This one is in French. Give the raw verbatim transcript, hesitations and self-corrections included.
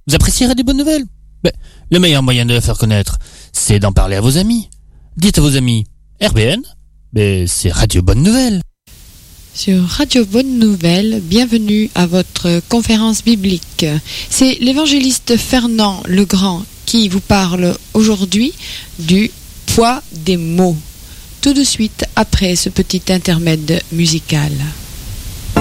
Vous apprécierez des bonnes nouvelles. Ben, le meilleur moyen de la faire connaître, c'est d'en parler à vos amis. Dites à vos amis, R B N, ben, c'est Radio Bonne Nouvelle. Sur Radio Bonne Nouvelle, bienvenue à votre conférence biblique. C'est l'évangéliste Fernand Legrand qui vous parle aujourd'hui du poids des mots. Tout de suite après ce petit intermède musical.